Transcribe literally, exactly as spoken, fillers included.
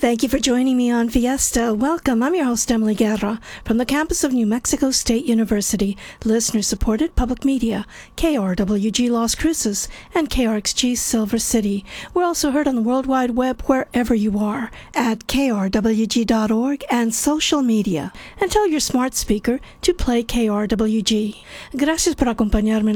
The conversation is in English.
Thank you for joining me on Fiesta. Welcome. I'm your host, Emily Guerra, from the campus of New Mexico State University, listener-supported public media, K R W G Las Cruces, and K R X G Silver City. We're also heard on the World Wide Web wherever you are, at K R W G dot org and social media. And tell your smart speaker to play K R W G. Gracias por acompañarme